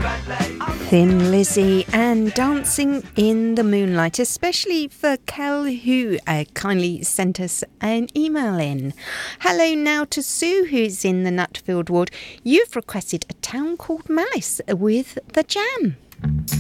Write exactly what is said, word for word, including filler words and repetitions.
Thin Lizzy and Dancing in the Moonlight, especially for Kel, who uh, kindly sent us an email in. Hello now to Sue, who's in the Nutfield ward. You've requested A Town Called Malice with The Jam.